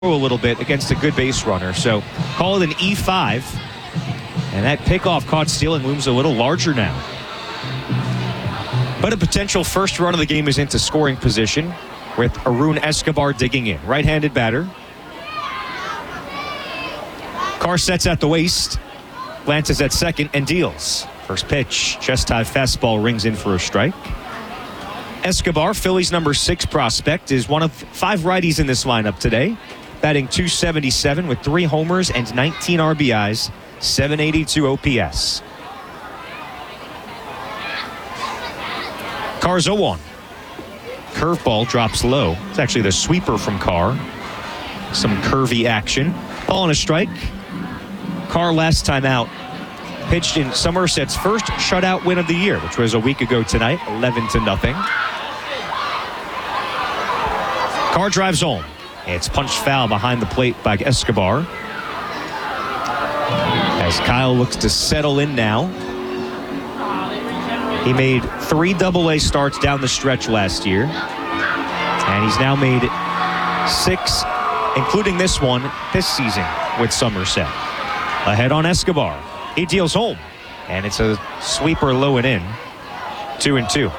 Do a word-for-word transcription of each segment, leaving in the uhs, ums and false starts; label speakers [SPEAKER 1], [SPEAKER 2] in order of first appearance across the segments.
[SPEAKER 1] a little bit against a good base runner. So call it an E five. And that pickoff caught stealing looms a little larger now. But a potential first run of the game is into scoring position with Arun Escobar digging in. Right-handed batter. Carr sets at the waist. Glances at second and deals. First pitch, chest high fastball rings in for a strike. Escobar, Phillies number six prospect, is one of five righties in this lineup today. Batting two seventy-seven with three homers and nineteen R B Is, seven eighty-two O P S. Carr's oh one. Curveball drops low. It's actually the sweeper from Carr. Some curvy action. Ball and a strike. Carr last time out pitched in Somerset's first shutout win of the year, which was a week ago tonight, eleven to nothing. Carr drives home. It's punched foul behind the plate by Escobar. As Kyle looks to settle in now. He made three double A starts down the stretch last year. And he's now made six, including this one, this season with Somerset. Ahead on Escobar. He deals home. And it's a sweeper low and in. Two and two.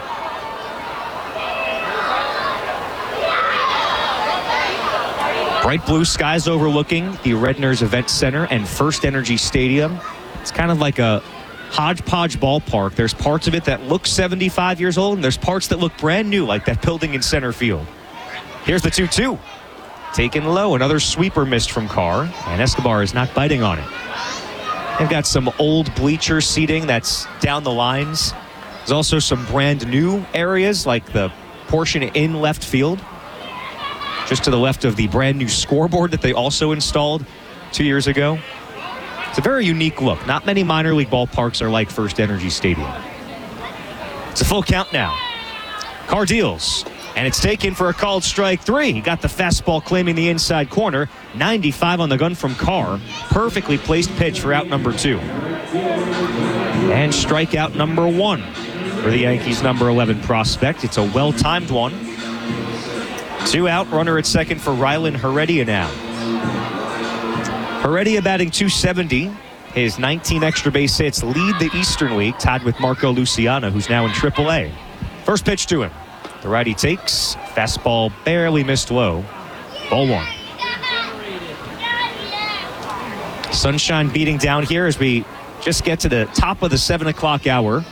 [SPEAKER 1] Bright blue skies overlooking the Redner's Event Center and First Energy Stadium. It's kind of like a hodgepodge ballpark. There's parts of it that look seventy-five years old, and there's parts that look brand new, like that building in center field. Here's the two two. Taken low, another sweeper missed from Carr, and Escobar is not biting on it. They've got some old bleacher seating that's down the lines. There's also some brand new areas, like the portion in left field, just to the left of the brand new scoreboard that they also installed two years ago. It's a very unique look. Not many minor league ballparks are like First Energy Stadium. It's a full count now. Carr deals, and it's taken for a called strike three. He got the fastball claiming the inside corner. ninety-five on the gun from Carr. Perfectly placed pitch for out number two. And strikeout number one for the Yankees' number eleven prospect. It's a well-timed one. Two out, runner at second for Rylan Heredia now. Heredia batting two seventy. His nineteen extra base hits lead the Eastern League, tied with Marco Luciano, who's now in triple A. First pitch to him. The righty takes. Fastball barely missed low. Ball one. Sunshine beating down here as we just get to the top of the seven o'clock hour.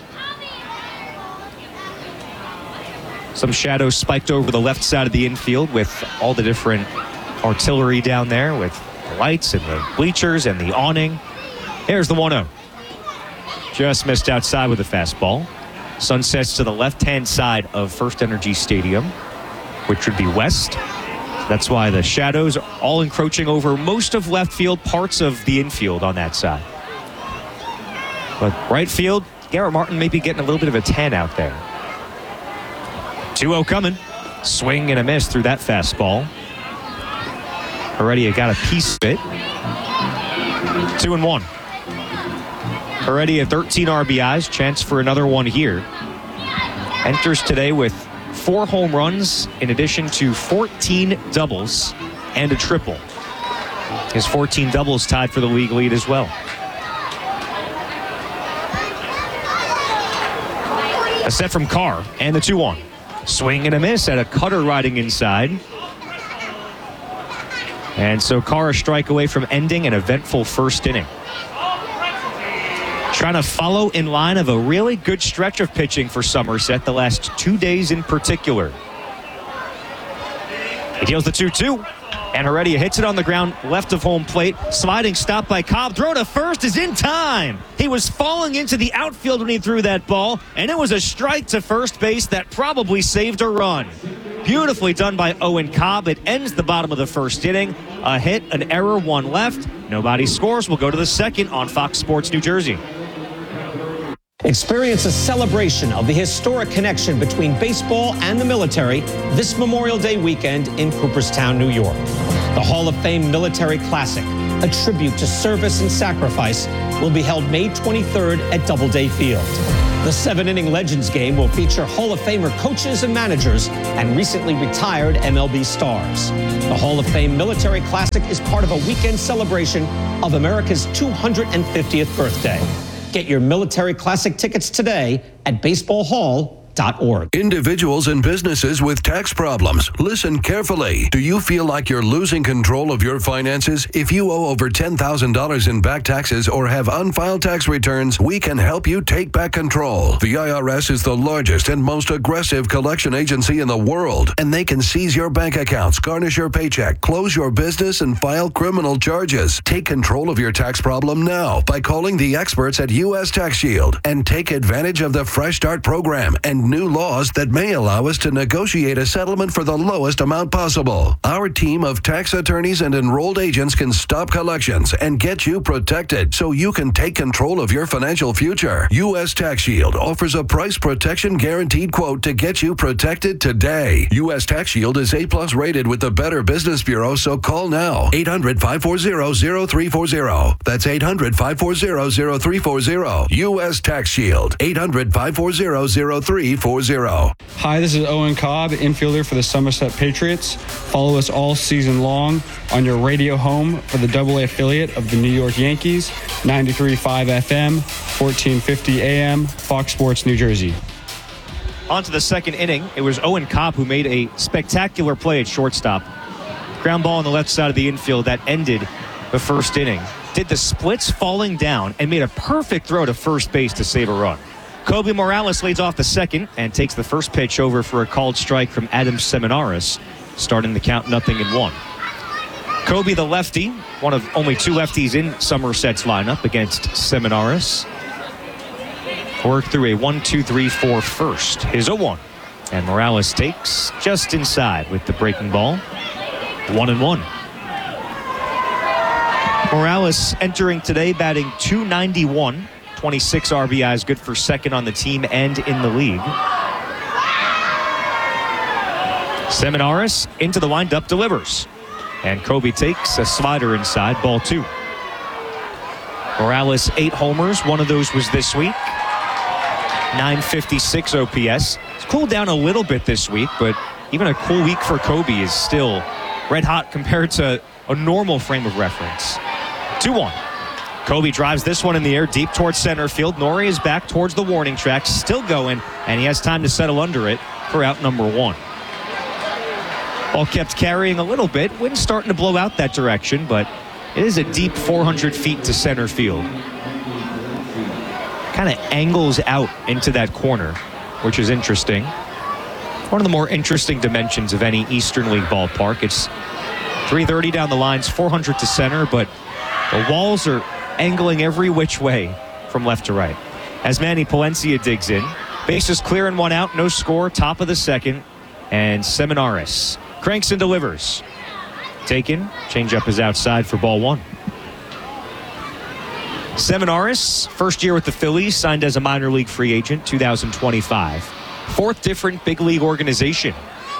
[SPEAKER 1] Some shadows spiked over the left side of the infield with all the different artillery down there with the lights and the bleachers and the awning. Here's the one oh. Just missed outside with a fastball. Sun sets to the left-hand side of First Energy Stadium, which would be west. That's why the shadows are all encroaching over most of left field, parts of the infield on that side. But right field, Garrett Martin may be getting a little bit of a tan out there. two oh coming. Swing and a miss through that fastball. Heredia got a piece of it. Two and one. Heredia thirteen R B Is. Chance for another one here. Enters today with four home runs in addition to fourteen doubles and a triple. His fourteen doubles tied for the league lead as well. A set from Carr and the two one. Swing and a miss at a cutter riding inside. And so Carr a strike away from ending an eventful first inning. Trying to follow in line of a really good stretch of pitching for Somerset the last two days in particular. He deals the two two. And Heredia hits it on the ground left of home plate. Sliding stop by Cobb. Throw to first is in time. He was falling into the outfield when he threw that ball. And it was a strike to first base that probably saved a run. Beautifully done by Owen Cobb. It ends the bottom of the first inning. A hit, an error, one left. Nobody scores. We'll go to the second on Fox Sports New Jersey.
[SPEAKER 2] Experience a celebration of the historic connection between baseball and the military this Memorial Day weekend in Cooperstown, New York. The Hall of Fame Military Classic, a tribute to service and sacrifice, will be held May twenty-third at Doubleday Field. The seven-inning Legends game will feature Hall of Famer coaches and managers and recently retired M L B stars. The Hall of Fame Military Classic is part of a weekend celebration of America's two hundred fiftieth birthday. Get your Military Classic tickets today at baseball hall dot org.
[SPEAKER 3] Individuals and businesses with tax problems, listen carefully. Do you feel like you're losing control of your finances? If you owe over ten thousand dollars in back taxes or have unfiled tax returns, we can help you take back control. The I R S is the largest and most aggressive collection agency in the world, and they can seize your bank accounts, garnish your paycheck, close your business, and file criminal charges. Take control of your tax problem now by calling the experts at U S Tax Shield and take advantage of the Fresh Start program and new laws that may allow us to negotiate a settlement for the lowest amount possible. Our team of tax attorneys and enrolled agents can stop collections and get you protected so you can take control of your financial future. U S Tax Shield offers a price protection guaranteed quote to get you protected today. U S Tax Shield is A plus rated with the Better Business Bureau, so call now. eight hundred, five four zero, zero three four zero. That's eight hundred, five four zero, zero three four zero. U S Tax Shield. eight hundred, five four zero, zero three four zero.
[SPEAKER 4] Hi, this is Owen Cobb, infielder for the Somerset Patriots. Follow us all season long on your radio home for the double A affiliate of the New York Yankees, ninety-three point five F M, fourteen fifty A M, Fox Sports, New Jersey.
[SPEAKER 1] On to the second inning. It was Owen Cobb who made a spectacular play at shortstop. Ground ball on the left side of the infield that ended the first inning. Did the splits falling down and made a perfect throw to first base to save a run. Kobe Morales leads off the second and takes the first pitch over for a called strike from Adam Seminaris, starting the count nothing and one. Kobe, the lefty, one of only two lefties in Somerset's lineup against Seminaris, worked through a one two three four first. His oh one. And Morales takes just inside with the breaking ball. One and one. Morales entering today batting two ninety-one. twenty-six R B Is, good for second on the team and in the league. Seminaris into the windup, delivers. And Kobe takes a slider inside, ball two. Morales, eight homers. One of those was this week. nine fifty-six O P S. It's cooled down a little bit this week, but even a cool week for Kobe is still red hot compared to a normal frame of reference. two one. Kobe drives this one in the air deep towards center field. Norrie is back towards the warning track, still going, and he has time to settle under it for out number one. Ball kept carrying a little bit. Wind's starting to blow out that direction, but it is a deep four hundred feet to center field. Kind of angles out into that corner, which is interesting. One of the more interesting dimensions of any Eastern League ballpark. It's three thirty down the lines, four hundred to center, but the walls are angling every which way from left to right. As Manny Palencia digs in. Bases clear and one out, no score, top of the second. And Seminaris cranks and delivers. Taken, changeup is outside for ball one. Seminaris, first year with the Phillies, signed as a minor league free agent, two thousand twenty-five. Fourth different big league organization.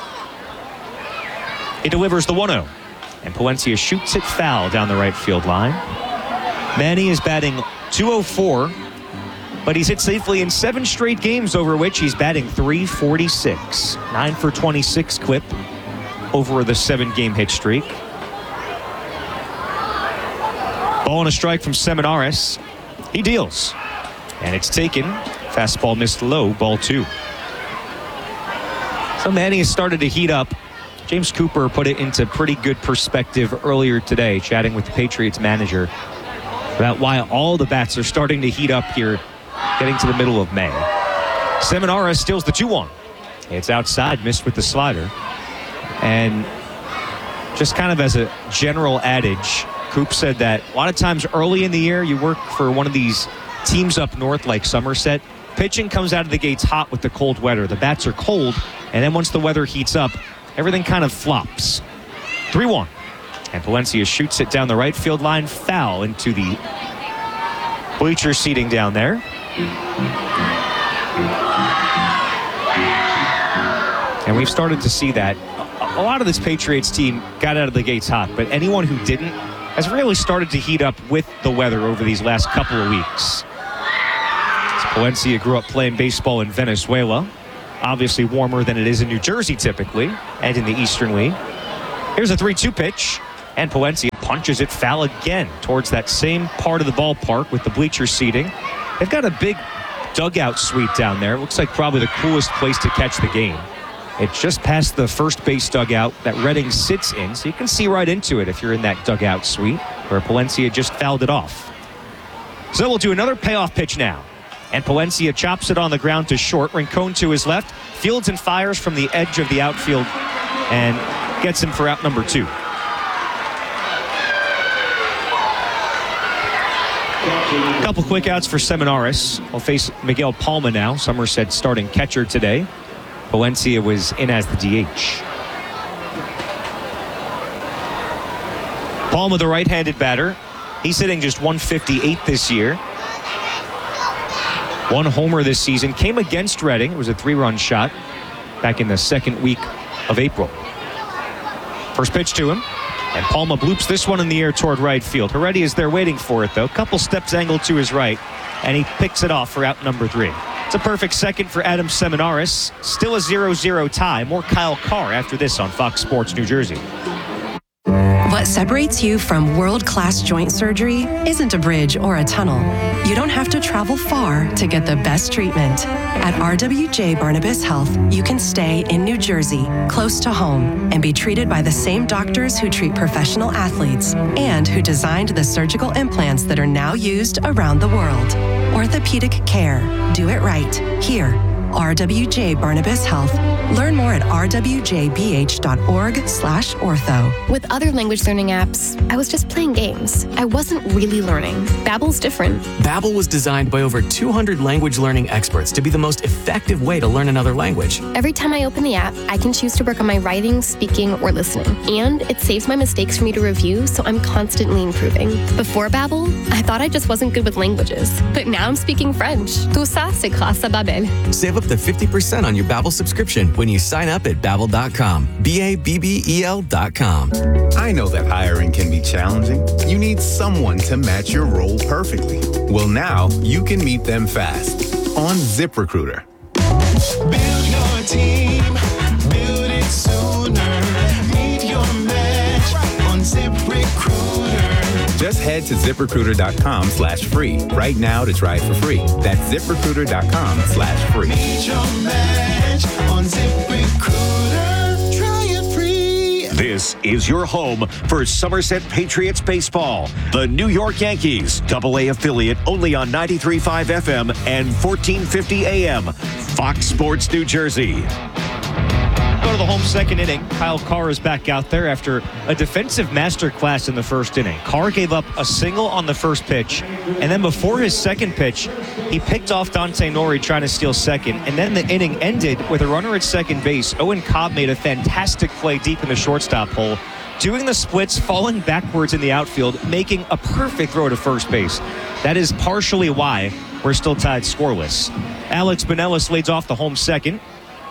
[SPEAKER 1] He delivers the one oh. And Palencia shoots it foul down the right field line. Manny is batting two oh four, but he's hit safely in seven straight games, over which he's batting three forty-six. nine for twenty-six clip over the seven-game hit streak. Ball and a strike from Seminaris. He deals. And it's taken. Fastball missed low, ball two. So Manny has started to heat up. James Cooper put it into pretty good perspective earlier today, chatting with the Patriots manager about why all the bats are starting to heat up here, getting to the middle of May. Seminaris steals the two one. It's outside, missed with the slider. And just kind of as a general adage, Coop said that a lot of times early in the year, you work for one of these teams up north like Somerset. Pitching comes out of the gates hot with the cold weather. The bats are cold, and then once the weather heats up, everything kind of flops. three one. And Palencia shoots it down the right field line, foul into the bleacher seating down there. And we've started to see that. A lot of this Patriots team got out of the gates hot, but anyone who didn't has really started to heat up with the weather over these last couple of weeks. Palencia grew up playing baseball in Venezuela. Obviously warmer than it is in New Jersey typically, and in the Eastern League. Here's a three two pitch, and Palencia punches it foul again towards that same part of the ballpark with the bleacher seating. They've got a big dugout suite down there. It looks like probably the coolest place to catch the game. It's just past the first base dugout that Reading sits in, so you can see right into it if you're in that dugout suite where Palencia just fouled it off. So we'll do another payoff pitch now. And Palencia chops it on the ground to short. Rincon to his left. Fields and fires from the edge of the outfield and gets him for out number two. A couple quick outs for Seminaris. Will face Miguel Palma now, Somerset starting catcher today. Palencia was in as the D H. Palma, the right-handed batter. He's hitting just one fifty-eight this year. One homer this season. Came against Reading. It was a three-run shot back in the second week of April. First pitch to him. And Palma bloops this one in the air toward right field. Heredia is there waiting for it, though. Couple steps angled to his right. And he picks it off for out number three. It's a perfect second for Adam Seminaris. Still a zero zero tie. More Kyle Carr after this on Fox Sports New Jersey.
[SPEAKER 5] What separates you from world-class joint surgery isn't a bridge or a tunnel. You don't have to travel far to get the best treatment. At R W J Barnabas Health, you can stay in New Jersey, close to home, and be treated by the same doctors who treat professional athletes and who designed the surgical implants that are now used around the world. Orthopedic care. Do it right. Here. R W J Barnabas Health. Learn more at r w j b h dot org slash ortho.
[SPEAKER 6] With other language learning apps, I was just playing games. I wasn't really learning. Babbel's different.
[SPEAKER 7] Babbel was designed by over two hundred language learning experts to be the most effective way to learn another language.
[SPEAKER 6] Every time I open the app, I can choose to work on my writing, speaking, or listening. And it saves my mistakes for me to review, so I'm constantly improving. Before Babbel, I thought I just wasn't good with languages. But now I'm speaking French. Tout ça, c'est grâce à Babbel.
[SPEAKER 7] Save up to fifty percent on your Babbel subscription when you sign up at babbel dot com. B A B B E L dot com.
[SPEAKER 8] I know that hiring can be challenging. You need someone to match your role perfectly. Well, now you can meet them fast on ZipRecruiter.
[SPEAKER 9] Build your team, build it sooner. Meet your match on ZipRecruiter.
[SPEAKER 8] Just head to ZipRecruiter dot com slash free right now to try it for free. That's ZipRecruiter dot com slash free.
[SPEAKER 9] Meet your match on ZipRecruiter. Try it free.
[SPEAKER 10] This is your home for Somerset Patriots baseball. The New York Yankees, double A affiliate, only on ninety-three point five F M and fourteen fifty A M. Fox Sports New Jersey.
[SPEAKER 1] Go to the home second inning. Kyle Carr is back out there after a defensive masterclass in the first inning. Carr gave up a single on the first pitch, and then before his second pitch, he picked off Dante Nori trying to steal second, and then the inning ended with a runner at second base. Owen Cobb made a fantastic play deep in the shortstop hole, doing the splits, falling backwards in the outfield, making a perfect throw to first base. That is partially why we're still tied scoreless. Alex Binelas leads off the home second.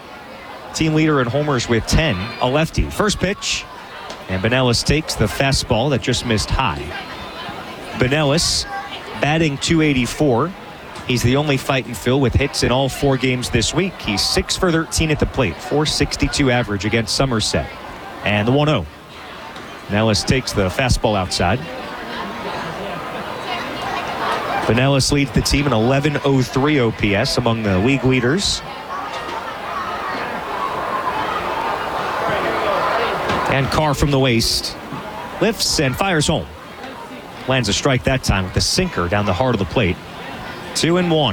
[SPEAKER 1] Team leader in homers with ten, a lefty. First pitch, and Binelas takes the fastball that just missed high. Binelas batting two eighty-four. He's the only fight and fill with hits in all four games this week. He's six for thirteen at the plate, four sixty-two average against Somerset. And the one oh. Binelas takes the fastball outside. Binelas leads the team in eleven oh three O P S, among the league leaders. And Carr from the waist lifts and fires home. Lands a strike that time with the sinker down the heart of the plate. Two and one.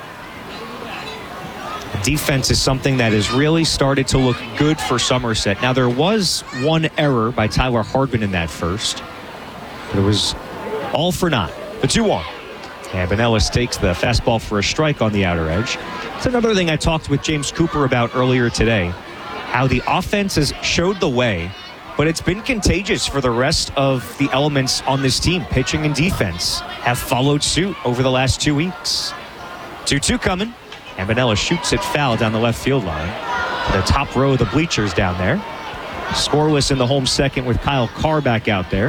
[SPEAKER 1] Defense is something that has really started to look good for Somerset. Now, there was one error by Tyler Hardman in that first, but it was all for naught. The two one. And Binelas takes the fastball for a strike on the outer edge. It's another thing I talked with James Cooper about earlier today, how the offense has showed the way, but it's been contagious for the rest of the elements on this team. Pitching and defense have followed suit over the last two weeks. two two coming, and Binelas shoots it foul down the left field line. The top row of the bleachers down there. Scoreless in the home second with Kyle Carr back out there.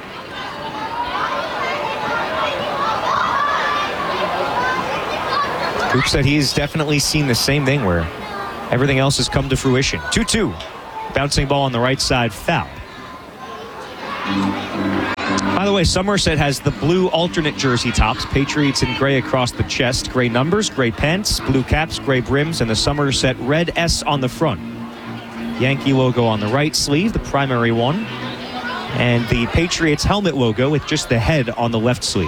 [SPEAKER 1] Coop said he's definitely seen the same thing where everything else has come to fruition. two two. Bouncing ball on the right side, foul. By the way, Somerset has the blue alternate jersey tops, Patriots in gray across the chest, gray numbers, gray pants, blue caps, gray brims, and the Somerset red S on the front. Yankee logo on the right sleeve, the primary one, and the Patriots helmet logo with just the head on the left sleeve.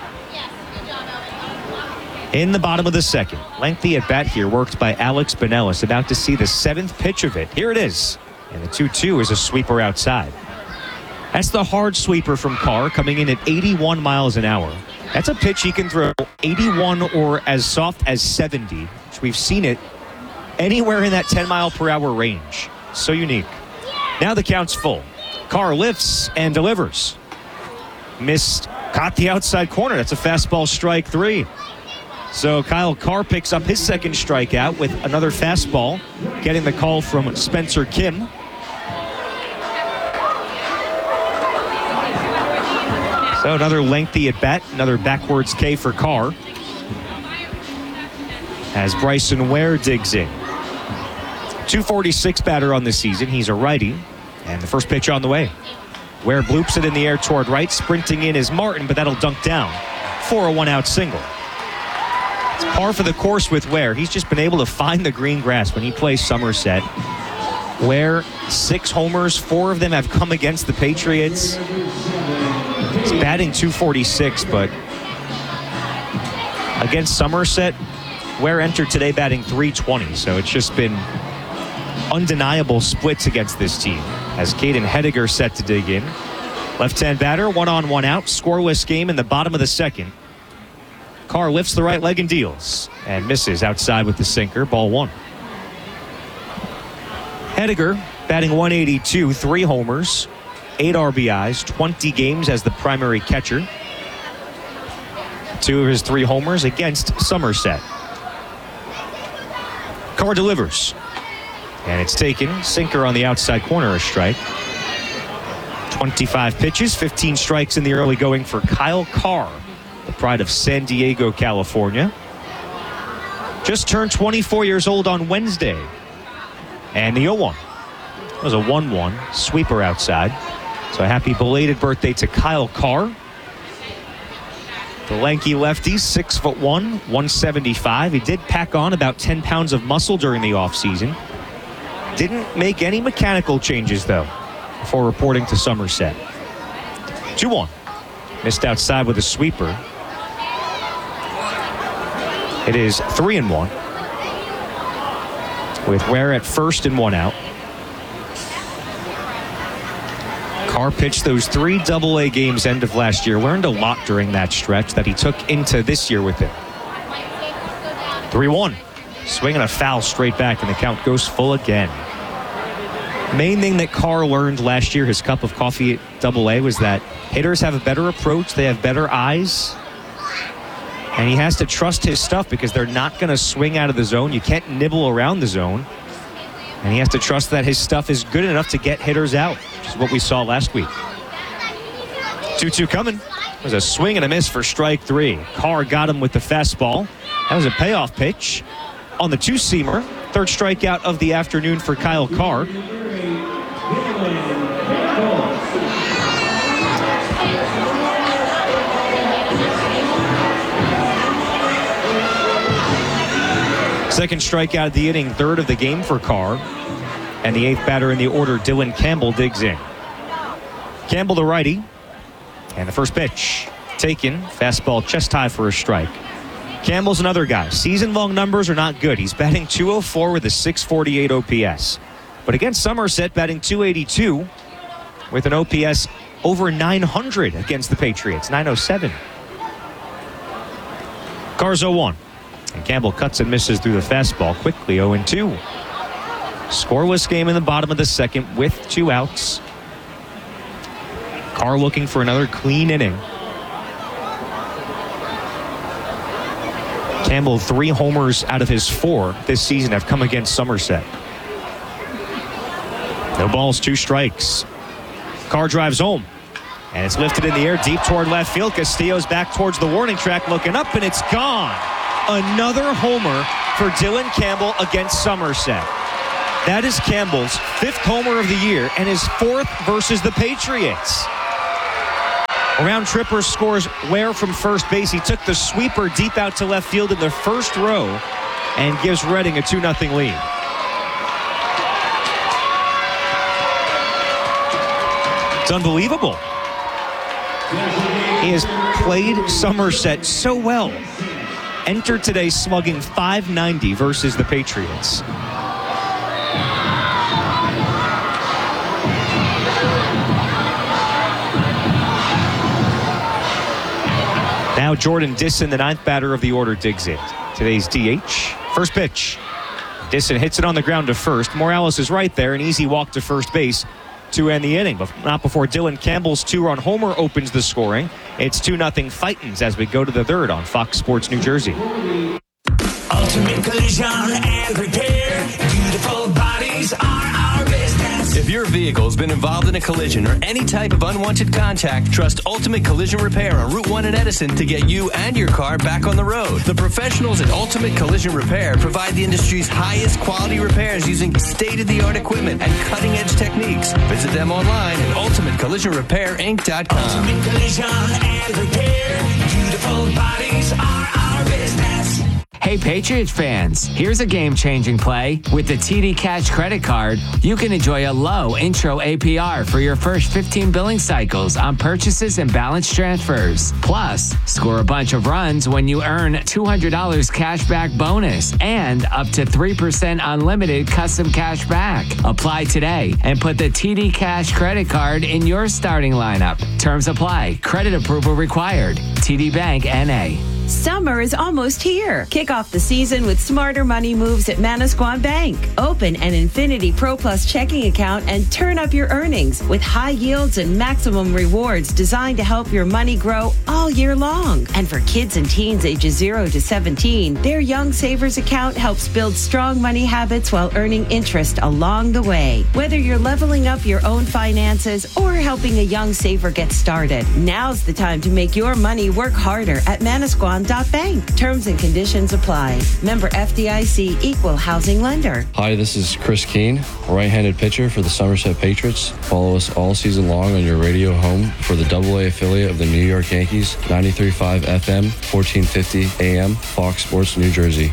[SPEAKER 1] In the bottom of the second, lengthy at bat here worked by Alex Benelis, about to see the seventh pitch of it. Here it is, and the two two is a sweeper outside. That's the hard sweeper from Carr, coming in at eighty-one miles an hour. That's a pitch he can throw eighty-one or as soft as seventy, which we've seen it anywhere in that ten mile per hour range. So unique. Now the count's full. Carr lifts and delivers. Missed, caught the outside corner. That's a fastball, strike three. So Kyle Carr picks up his second strikeout with another fastball, getting the call from Spencer Kim. So another lengthy at bat, another backwards K for Carr. As Bryson Ware digs in. two forty-six batter on the season. He's a righty. And the first pitch on the way. Ware bloops it in the air toward right. Sprinting in is Martin, but that'll dunk down for a one-out single. It's par for the course with Ware. He's just been able to find the green grass when he plays Somerset. Ware, six homers. Four of them have come against the Patriots. He's batting two forty-six, but against Somerset, Ware entered today batting three twenty. So it's just been undeniable splits against this team. As Caden Hediger set to dig in. Left-hand batter, one on, one out. Scoreless game in the bottom of the second. Carr lifts the right leg and deals. And misses outside with the sinker. Ball one. Hediger batting one eighty-two, three homers, eight R B Is, twenty games as the primary catcher. Two of his three homers against Somerset. Carr delivers. And it's taken. Sinker on the outside corner, a strike. twenty-five pitches, fifteen strikes in the early going for Kyle Carr, the pride of San Diego, California. Just turned twenty-four years old on Wednesday. And the oh one. It was a one one sweeper outside. So a happy belated birthday to Kyle Carr. The lanky lefty, six foot one, one seventy-five. He did pack on about ten pounds of muscle during the offseason. Didn't make any mechanical changes, though, before reporting to Somerset. two one. Missed outside with a sweeper. It is three and one. With Ware at first and one out. Carr pitched those three double A games end of last year. Learned a lot during that stretch that he took into this year with him. three one. Swinging a foul straight back, and the count goes full again. Main thing that Carr learned last year, his cup of coffee at double A, was that hitters have a better approach. They have better eyes. And he has to trust his stuff because they're not going to swing out of the zone. You can't nibble around the zone. And he has to trust that his stuff is good enough to get hitters out, which is what we saw last week. two two coming. It was a swing and a miss for strike three. Carr got him with the fastball. That was a payoff pitch on the two-seamer. Third strikeout of the afternoon for Kyle Carr. Second strikeout of the inning, third of the game for Carr. And the eighth batter in the order, Dylan Campbell, digs in. Campbell the righty. And the first pitch taken. Fastball chest high for a strike. Campbell's another guy. Season-long numbers are not good. He's batting two oh four with a six forty-eight O P S. But against Somerset, batting two eighty-two with an O P S over nine hundred against the Patriots, nine oh seven. Carr's oh one. And Campbell cuts and misses through the fastball quickly, oh and two. Scoreless game in the bottom of the second with two outs. Carr looking for another clean inning. Campbell, three homers out of his four this season have come against Somerset. No balls, two strikes. Carr drives home. And it's lifted in the air deep toward left field. Castillo's back towards the warning track looking up, and it's gone. Another homer for Dylan Campbell against Somerset. That is Campbell's fifth homer of the year and his fourth versus the Patriots. Around Tripper scores Ware from first base. He took the sweeper deep out to left field in the first row and gives Reading a two nothing lead. It's unbelievable. He has played Somerset so well. Entered today slugging five ninety versus the Patriots. Now Jordan Disson, the ninth batter of the order, digs in. Today's D H. First pitch. Disson hits it on the ground to first. Morales is right there. An easy walk to first base to end the inning, but not before Dylan Campbell's two-run homer opens the scoring. It's two nothing Fightins as we go to the third on Fox Sports New Jersey.
[SPEAKER 11] Ultimate Collision and Repair. Beautiful bodies are our business.
[SPEAKER 12] If your vehicle's been involved in a collision or any type of unwanted contact, trust Ultimate Collision Repair on Route one in Edison to get you and your car back on the road. The professionals at Ultimate Collision Repair provide the industry's highest quality repairs using state-of-the-art equipment and cutting-edge techniques. Visit them online at ultimate collision repair inc dot com.
[SPEAKER 11] Ultimate Collision and Repair. Beautiful bodies are our business.
[SPEAKER 13] Hey Patriots fans, here's a game-changing play. With the T D Cash credit card, you can enjoy a low intro A P R for your first fifteen billing cycles on purchases and balance transfers. Plus, score a bunch of runs when you earn two hundred dollars cash back bonus and up to three percent unlimited custom cash back. Apply today and put the T D Cash credit card in your starting lineup. Terms apply. Credit approval required. T D Bank N A.
[SPEAKER 14] Summer is almost here. Kick off the season with smarter money moves at Manasquan Bank. Open an Infinity Pro Plus checking account and turn up your earnings with high yields and maximum rewards designed to help your money grow all year long. And for kids and teens ages zero to seventeen, their Young Savers account helps build strong money habits while earning interest along the way. Whether you're leveling up your own finances or helping a young saver get started, now's the time to make your money work harder at Manasquan Bank. Terms and conditions apply. Member F D I C, Equal Housing Lender.
[SPEAKER 15] Hi, this is Chris Keene, right-handed pitcher for the Somerset Patriots. Follow us all season long on your radio home for the double A affiliate of the New York Yankees, ninety-three point five F M, fourteen fifty A M, Fox Sports New Jersey.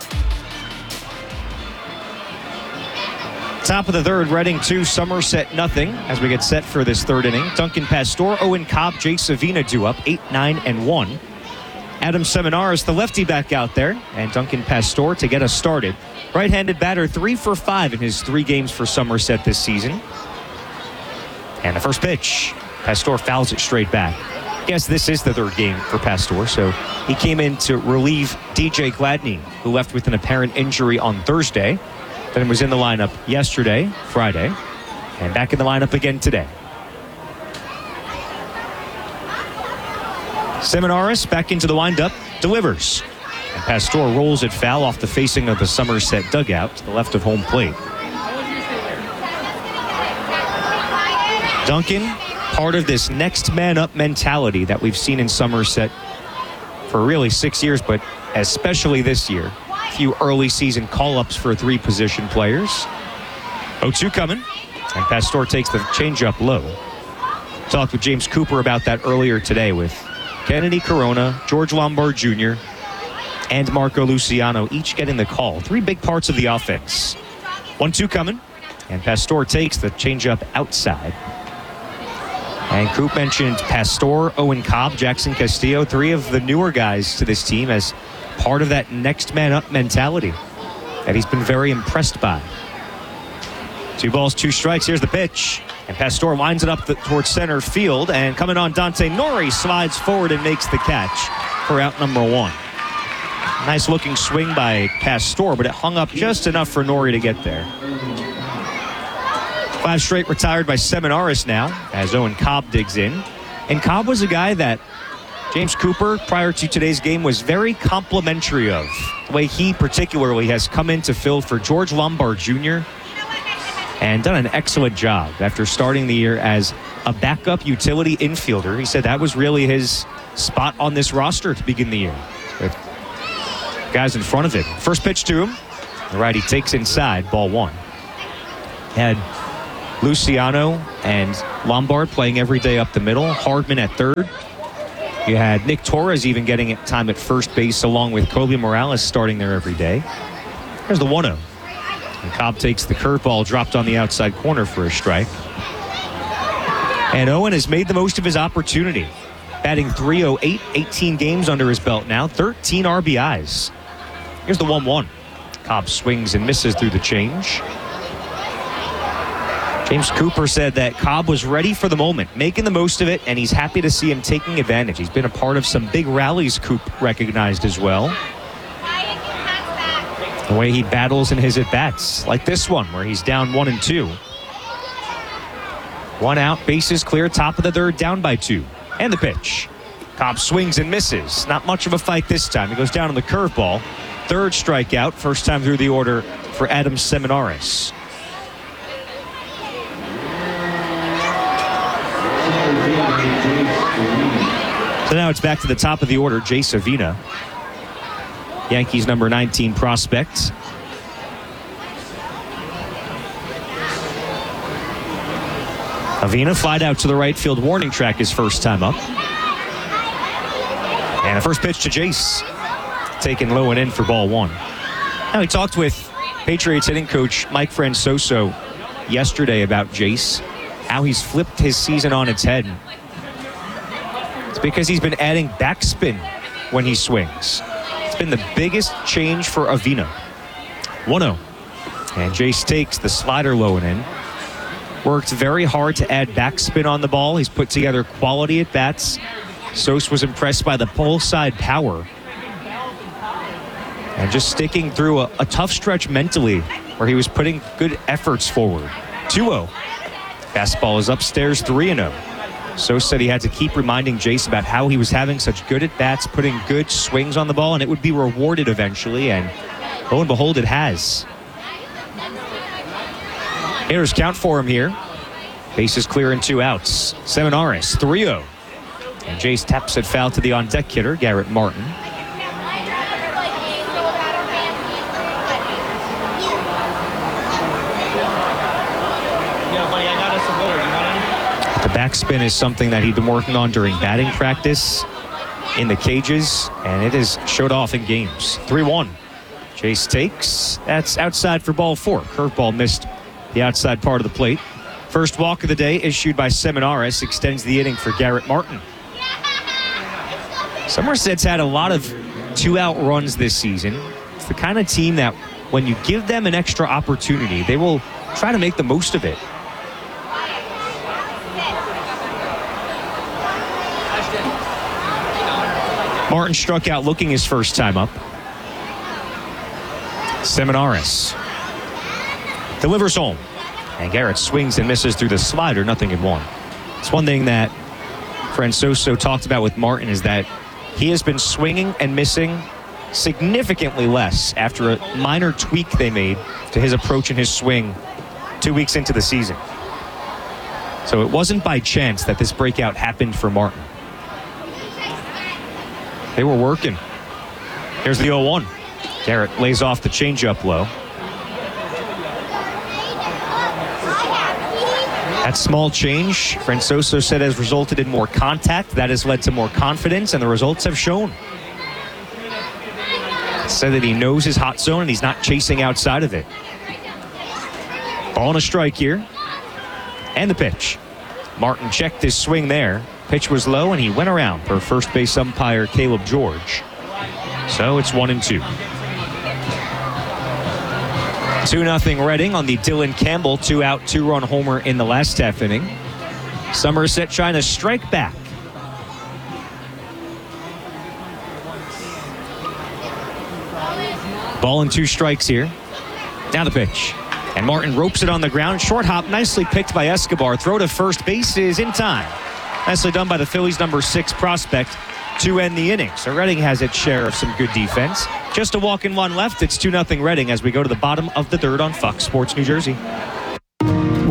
[SPEAKER 1] Top of the third, Reading two, Somerset nothing as we get set for this third inning. Duncan Pastor, Owen Cobb, Jay Savina due up, eight, nine, and one. Adam Seminaris, the lefty, back out there, and Duncan Pastor to get us started. Right-handed batter, three for five in his three games for Somerset this season. And the first pitch, Pastor fouls it straight back. Yes, this is the third game for Pastor, so he came in to relieve D J Gladney, who left with an apparent injury on Thursday, then was in the lineup yesterday, Friday, and back in the lineup again today. Seminaris back into the windup, delivers. And Pastor rolls it foul off the facing of the Somerset dugout to the left of home plate. Duncan, part of this next man up mentality that we've seen in Somerset for really six years, but especially this year. A few early season call-ups for three position players. oh two coming, and Pastor takes the changeup low. Talked with James Cooper about that earlier today with Kennedy Corona, George Lombard Junior, and Marco Luciano each getting the call. Three big parts of the offense. one two coming, and Pastor takes the changeup outside. And Coop mentioned Pastor, Owen Cobb, Jackson Castillo, three of the newer guys to this team as part of that next man up mentality that he's been very impressed by. Two balls, two strikes. Here's the pitch. And Pastor lines it up the, towards center field. And coming on, Dante Nori slides forward and makes the catch for out number one. Nice looking swing by Pastor, but it hung up just enough for Nori to get there. Five straight retired by Seminaris now as Owen Cobb digs in. And Cobb was a guy that James Cooper, prior to today's game, was very complimentary of. The way he particularly has come in to fill for George Lombard Junior and done an excellent job after starting the year as a backup utility infielder. He said that was really his spot on this roster to begin the year, with guys in front of him. First pitch to him. The righty takes inside, ball one. Had Luciano and Lombard playing every day up the middle. Hardman at third. You had Nick Torres even getting time at first base along with Kobe Morales starting there every day. There's the one oh. And Cobb takes the curveball, dropped on the outside corner for a strike. And Owen has made the most of his opportunity. Batting three oh eight, eighteen games under his belt now, thirteen R B Is. Here's the one one. Cobb swings and misses through the change. James Cooper said that Cobb was ready for the moment, making the most of it, and he's happy to see him taking advantage. He's been a part of some big rallies Coop recognized as well. The way he battles in his at-bats, like this one where he's down one and two. One out, bases clear, top of the third, down by two. And the pitch. Cobb swings and misses. Not much of a fight this time. He goes down on the curveball. Third strikeout, first time through the order for Adam Seminaris. So now it's back to the top of the order, Jace Avina. Yankees number nineteen prospect. Avina flied out to the right field warning track his first time up. And a first pitch to Jace. Taken low and in for ball one. Now we talked with Patriots hitting coach Mike Francoso yesterday about Jace, how he's flipped his season on its head. It's because he's been adding backspin when he swings. It's been the biggest change for Avina. one oh. And Jace takes the slider low and in. Worked very hard to add backspin on the ball. He's put together quality at bats. Sos was impressed by the pull side power. And just sticking through a, a tough stretch mentally where he was putting good efforts forward. two oh. Fastball is upstairs, three and oh. Sos said he had to keep reminding Jace about how he was having such good at bats, putting good swings on the ball, and it would be rewarded eventually. And lo and behold, it has. Hitters count for him here. Bases clear and two outs. Seminaris, three oh. And Jace taps it foul to the on-deck hitter, Garrett Martin. The backspin is something that he'd been working on during batting practice in the cages, and it has showed off in games. three one. Jace takes. That's outside for ball four. Curveball missed the outside part of the plate. First walk of the day issued by Seminaris extends the inning for Garrett Martin. Somerset's had a lot of two-out runs this season. It's the kind of team that when you give them an extra opportunity, they will try to make the most of it. Martin struck out looking his first time up. Seminaris delivers home. And Garrett swings and misses through the slider, nothing in one. It's one thing that Francoso talked about with Martin is that he has been swinging and missing significantly less after a minor tweak they made to his approach and his swing two weeks into the season. So it wasn't by chance that this breakout happened for Martin. They were working. Here's the oh one. Garrett lays off the changeup low. That small change, Francoso said, has resulted in more contact. That has led to more confidence, and the results have shown. Said that he knows his hot zone and he's not chasing outside of it. Ball and a strike here. And the pitch. Martin checked his swing there. Pitch was low and he went around for first base umpire Caleb George. So it's one and two. two nothing Reading on the Dylan Campbell two-out, two-run homer in the last half inning. Somerset trying to strike back. Ball and two strikes here. Now the pitch. And Martin ropes it on the ground. Short hop, nicely picked by Escobar. Throw to first base is in time. Nicely done by the Phillies' number six prospect to end the inning. So Reading has its share of some good defense. Just a walk and one left. It's two nothing Reading as we go to the bottom of the third on Fox Sports New Jersey.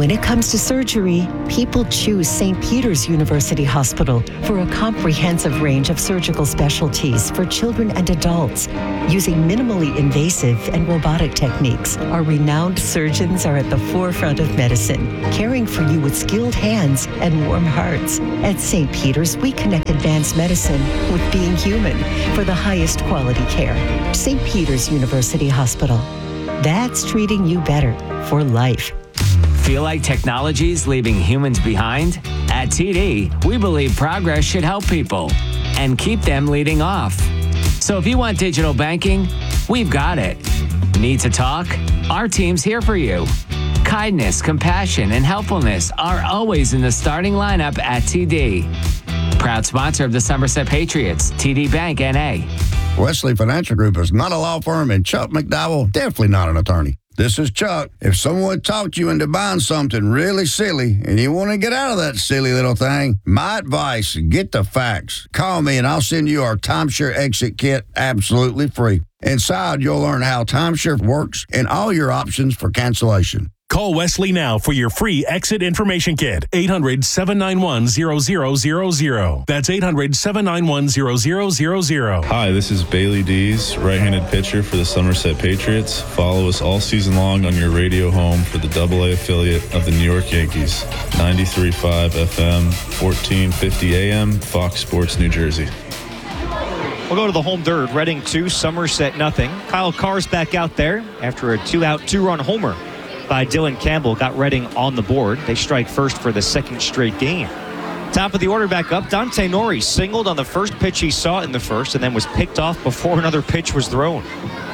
[SPEAKER 16] When it comes to surgery, people choose Saint Peter's University Hospital for a comprehensive range of surgical specialties for children and adults. Using minimally invasive and robotic techniques, our renowned surgeons are at the forefront of medicine, caring for you with skilled hands and warm hearts. At Saint Peter's, we connect advanced medicine with being human for the highest quality care. Saint Peter's University Hospital. That's treating you better for life.
[SPEAKER 13] Feel like technology's leaving humans behind? At T D, we believe progress should help people and keep them leading off. So if you want digital banking, we've got it. Need to talk? Our team's here for you. Kindness, compassion, and helpfulness are always in the starting lineup at T D. Proud sponsor of the Somerset Patriots, T D Bank N A.
[SPEAKER 17] Wesley Financial Group is not a law firm, and Chuck McDowell, definitely not an attorney. This is Chuck. If someone talked you into buying something really silly and you want to get out of that silly little thing, my advice, get the facts. Call me and I'll send you our timeshare exit kit absolutely free. Inside, you'll learn how timeshare works and all your options for cancellation.
[SPEAKER 18] Call Wesley now for your free exit information kit. eight hundred, seven nine one, zero zero zero zero. That's eight hundred, seven nine one, zero zero zero zero.
[SPEAKER 19] Hi, this is Bailey Dees, right-handed pitcher for the Somerset Patriots. Follow us all season long on your radio home for the double A affiliate of the New York Yankees. ninety-three point five F M, fourteen fifty A M, Fox Sports, New Jersey.
[SPEAKER 1] We'll go to the home third. Reading two, Somerset nothing. Kyle Carr's back out there after a two-out, two-run homer by Dylan Campbell. Got Reading on the board. They strike first for the second straight game. Top of the order back up. Dante Nori singled on the first pitch he saw in the first and then was picked off before another pitch was thrown.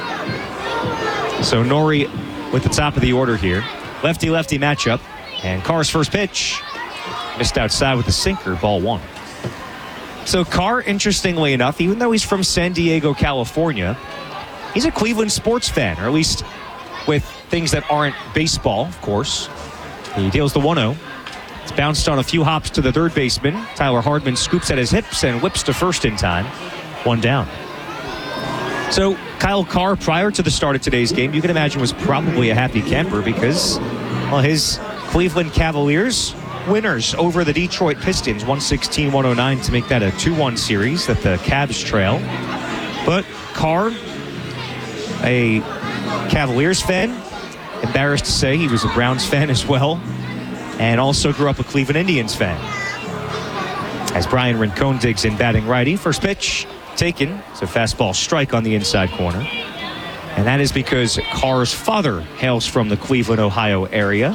[SPEAKER 1] So Nori with the top of the order here. Lefty-lefty matchup. And Carr's first pitch missed outside with the sinker, ball one. So Carr, interestingly enough, even though he's from San Diego, California, he's a Cleveland sports fan, or at least with things that aren't baseball, of course. He deals the one oh. It's bounced on a few hops to the third baseman. Tyler Hardman scoops at his hips and whips to first in time. One down. So Kyle Carr, prior to the start of today's game, you can imagine was probably a happy camper because, well, his Cleveland Cavaliers winners over the Detroit Pistons, one sixteen one oh nine to make that a two one series that the Cavs trail. But Carr, a Cavaliers fan, embarrassed to say he was a Browns fan as well, and also grew up a Cleveland Indians fan. As Brian Rincon digs in batting righty, first pitch taken. It's a fastball strike on the inside corner. And that is because Carr's father hails from the Cleveland, Ohio area.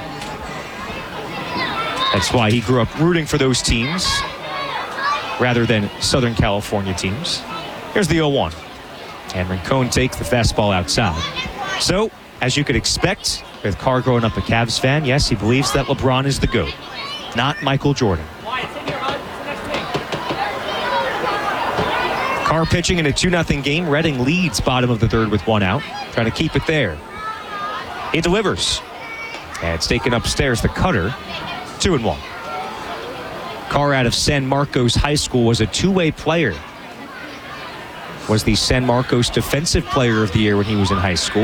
[SPEAKER 1] That's why he grew up rooting for those teams rather than Southern California teams. Here's the oh one. And Rincon takes the fastball outside. So, as you could expect, with Carr growing up a Cavs fan, yes, he believes that LeBron is the GOAT, not Michael Jordan. Carr pitching in a two nothing game. Reading leads bottom of the third with one out. Trying to keep it there. He delivers. And it's taken upstairs, the cutter. Two and one. Carr out of San Marcos High School was a two-way player. Was the San Marcos Defensive Player of the Year when he was in high school.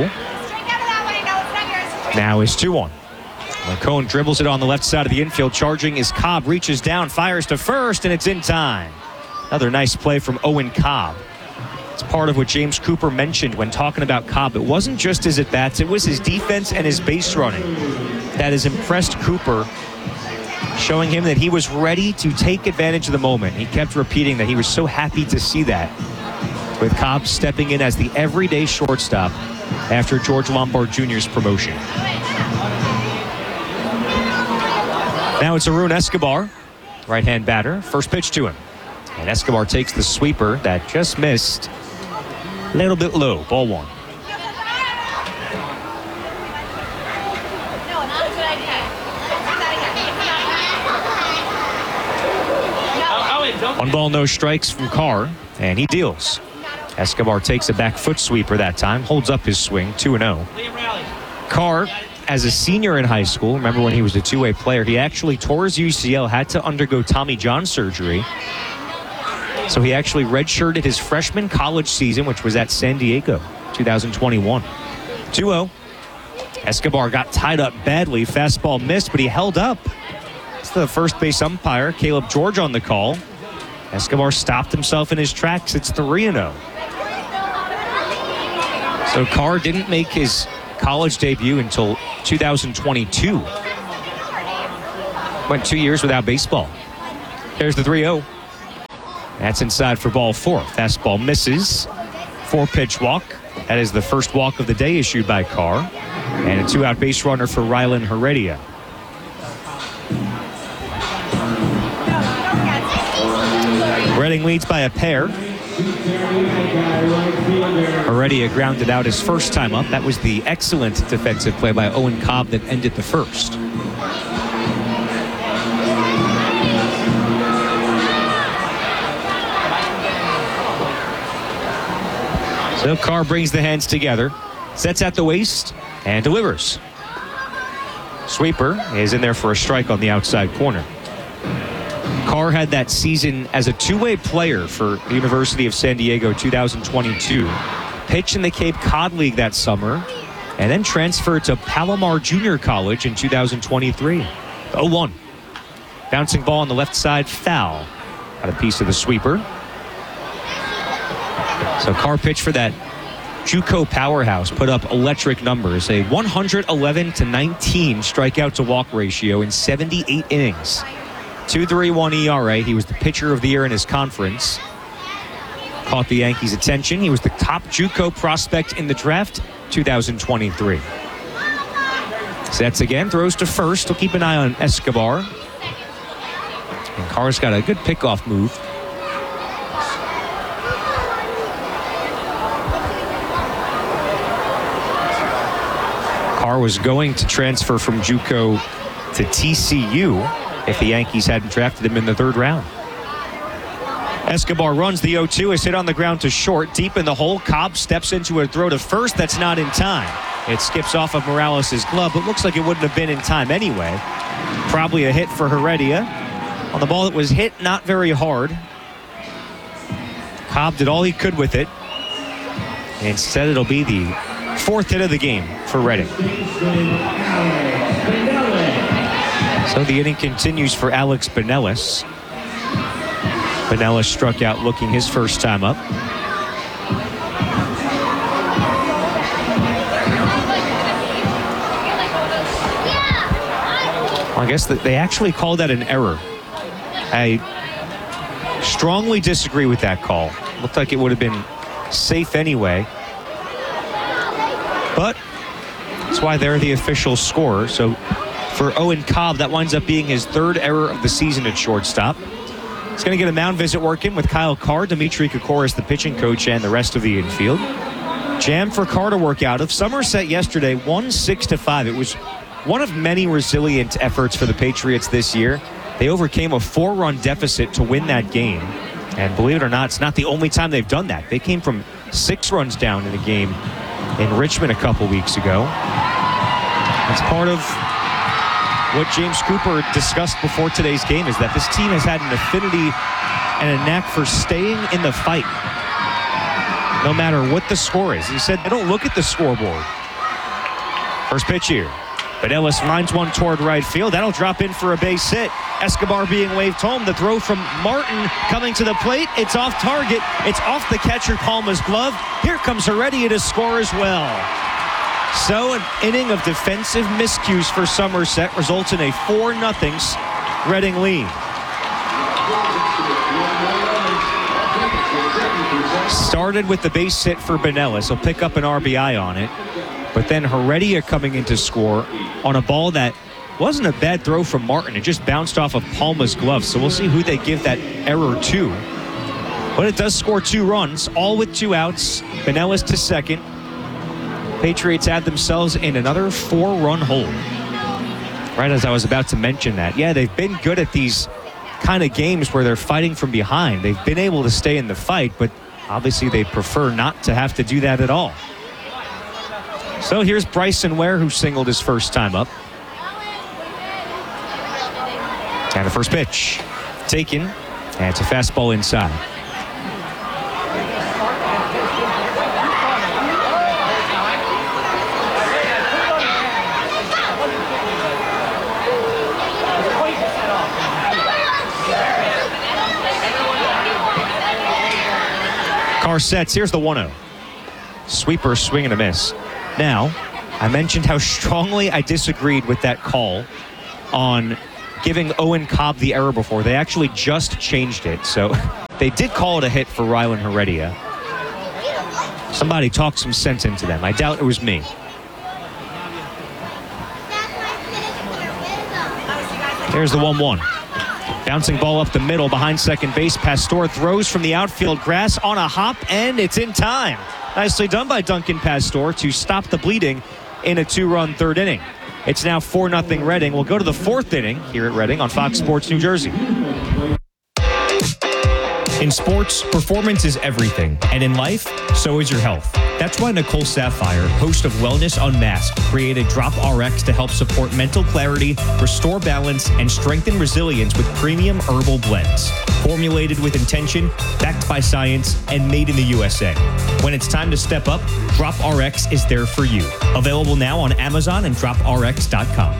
[SPEAKER 1] Now is two one. Rincon dribbles it on the left side of the infield. Charging is Cobb. Reaches down, fires to first, and it's in time. Another nice play from Owen Cobb. It's part of what James Cooper mentioned when talking about Cobb. It wasn't just his at-bats, it was his defense and his base running that has impressed Cooper, showing him that he was ready to take advantage of the moment. He kept repeating that he was so happy to see that, with Cobb stepping in as the everyday shortstop after George Lombard Junior's promotion. Now it's Arun Escobar, right-hand batter. First pitch to him. And Escobar takes the sweeper that just missed. A little bit low, ball one. One ball, no strikes from Carr, and he deals. Escobar takes a back foot sweeper that time, holds up his swing, two and oh. Carr, as a senior in high school, remember when he was a two-way player, he actually tore his U C L, had to undergo Tommy John surgery. So he actually redshirted his freshman college season, which was at San Diego, two thousand twenty-one. two oh. Escobar got tied up badly. Fastball missed, but he held up. It's the first base umpire, Caleb George, on the call. Escobar stopped himself in his tracks. It's three and oh. So Carr didn't make his college debut until two thousand twenty-two. Went two years without baseball. There's the three oh. That's inside for ball four. Fastball misses. Four-pitch walk. That is the first walk of the day issued by Carr. And a two-out base runner for Rylan Heredia. Reading leads by a pair. Heredia grounded out his first time up. That was the excellent defensive play by Owen Cobb that ended the first. So Carr brings the hands together, sets at the waist, and delivers. Sweeper is in there for a strike on the outside corner. Carr had that season as a two-way player for the University of San Diego two thousand twenty-two. Pitched in the Cape Cod League that summer, and then transferred to Palomar Junior College in two thousand twenty-three. oh one. Bouncing ball on the left side, foul. Got a piece of the sweeper. So Carr pitched for that JUCO powerhouse, put up electric numbers, a one eleven to nineteen strikeout to walk ratio in seventy-eight innings. two point three one E R A. He was the pitcher of the year in his conference. Caught the Yankees' attention. He was the top JUCO prospect in the draft, two thousand twenty-three. Sets again, throws to first. We'll keep an eye on Escobar. And Carr's got a good pickoff move. Carr was going to transfer from JUCO to T C U if the Yankees hadn't drafted him in the third round. Escobar runs the oh two, is hit on the ground to short, deep in the hole. Cobb steps into a throw to first. That's not in time. It skips off of Morales' glove, but looks like it wouldn't have been in time anyway. Probably a hit for Heredia. On the ball that was hit, not very hard. Cobb did all he could with it. Instead, it'll be the fourth hit of the game for Reading. So the inning continues for Alex Benelis. Benelis struck out looking his first time up. Well, I guess that they actually called that an error. I strongly disagree with that call. Looked like it would have been safe anyway. But that's why they're the official scorer. So for Owen Cobb, that winds up being his third error of the season at shortstop. He's going to get a mound visit working with Kyle Carr, Dimitri Kokoris, the pitching coach, and the rest of the infield. Jam for Carr to work out of. Somerset yesterday won six to five. It was one of many resilient efforts for the Patriots this year. They overcame a four-run deficit to win that game. And believe it or not, it's not the only time they've done that. They came from six runs down in a game in Richmond a couple weeks ago. It's part of what James Cooper discussed before today's game, is that this team has had an affinity and a knack for staying in the fight, no matter what the score is. He said they don't look at the scoreboard. First pitch here. Benelis lines one toward right field. That'll drop in for a base hit. Escobar being waved home. The throw from Martin coming to the plate. It's off target. It's off the catcher Palma's glove. Here comes Heredia to score as well. So an inning of defensive miscues for Somerset results in a four nothing Reading lead. Started with the base hit for Benelis. He'll pick up an R B I on it. But then Heredia coming in to score on a ball that wasn't a bad throw from Martin. It just bounced off of Palma's glove. So we'll see who they give that error to. But it does score two runs, all with two outs. Benelis to second. Patriots add themselves in another four-run hole. Right as I was about to mention that. Yeah, they've been good at these kind of games where they're fighting from behind. They've been able to stay in the fight, but obviously they prefer not to have to do that at all. So here's Bryson Ware, who singled his first time up. And the first pitch taken, and it's a fastball inside. Carr sets. Here's the one oh. Sweeper, swing and a miss. Now, I mentioned how strongly I disagreed with that call on giving Owen Cobb the error before. They actually just changed it. So they did call it a hit for Rylan Heredia. Somebody talked some sense into them. I doubt it was me. Here's the one one. Bouncing ball up the middle behind second base. Pastor throws from the outfield grass on a hop, and it's in time. Nicely done by Duncan Pastor to stop the bleeding in a two-run third inning. It's now four nothing Reading. We'll go to the fourth inning here at Reading on Fox Sports New Jersey.
[SPEAKER 20] In sports, performance is everything, and in life, so is your health. That's why Nicole Sapphire, host of Wellness Unmasked, created Drop R X to help support mental clarity, restore balance, and strengthen resilience with premium herbal blends. Formulated with intention, backed by science, and made in the U S A. When it's time to step up, Drop R X is there for you. Available now on Amazon and drop R X dot com.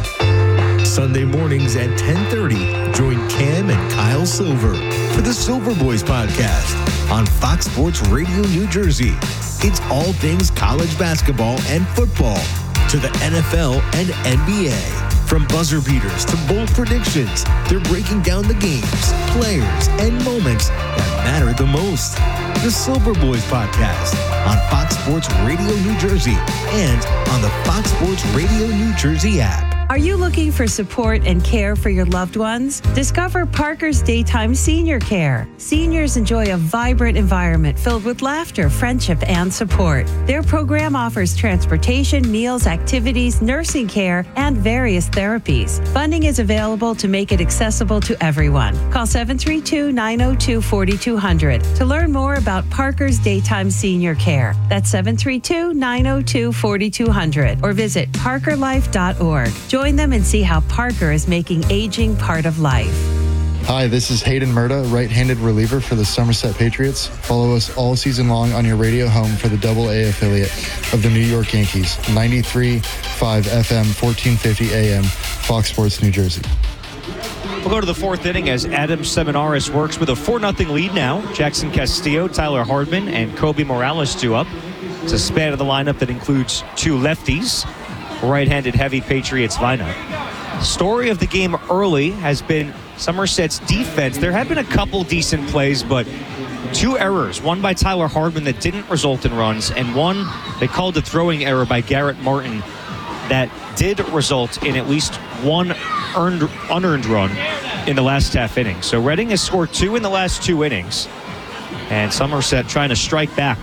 [SPEAKER 21] Sunday mornings at ten thirty, join Cam and Kyle Silver for the Silver Boys podcast on Fox Sports Radio New Jersey. It's all things college basketball and football to the N F L and N B A. From buzzer beaters to bold predictions, they're breaking down the games, players, and moments that matter the most. The Silver Boys podcast on Fox Sports Radio New Jersey and on the Fox Sports Radio New Jersey app.
[SPEAKER 14] Are you looking for support and care for your loved ones? Discover Parker's Daytime Senior Care. Seniors enjoy a vibrant environment filled with laughter, friendship, and support. Their program offers transportation, meals, activities, nursing care, and various therapies. Funding is available to make it accessible to everyone. Call seven three two, nine oh two, four two zero zero to learn more about Parker's Daytime Senior Care. That's seven three two, nine oh two, four two zero zero or visit parker life dot org. Join them and see how Parker is making aging part of life.
[SPEAKER 22] Hi, this is Hayden Murda, right-handed reliever for the Somerset Patriots. Follow us all season long on your radio home for the double A affiliate of the New York Yankees, ninety-three point five F M, fourteen fifty A M, Fox Sports New Jersey.
[SPEAKER 1] We'll go to the fourth inning as Adam Seminaris works with a four nothing lead now. Jackson Castillo, Tyler Hardman, and Kobe Morales due up. It's a span of the lineup that includes two lefties. Right-handed heavy Patriots lineup. Story of the game early has been Somerset's defense. There have been a couple decent plays, but two errors. One by Tyler Hardman that didn't result in runs, and one they called a throwing error by Garrett Martin that did result in at least one earned unearned run in the last half inning. So Reading has scored two in the last two innings, and Somerset trying to strike back